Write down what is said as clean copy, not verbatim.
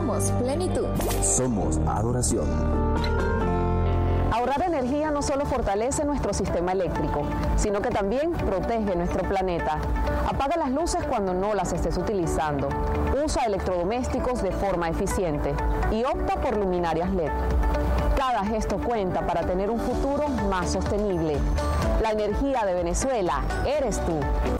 Somos plenitud. Somos adoración. Ahorrar energía no solo fortalece nuestro sistema eléctrico, sino que también protege nuestro planeta. Apaga las luces cuando no las estés utilizando. Usa electrodomésticos de forma eficiente y opta por luminarias LED. Cada gesto cuenta para tener un futuro más sostenible. La energía de Venezuela eres tú.